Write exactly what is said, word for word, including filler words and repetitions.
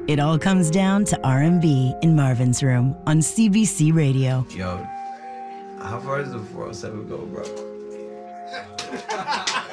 It all comes down to R and B in Marvin's Room on C B C Radio. Yo, how far does the four oh seven go, bro?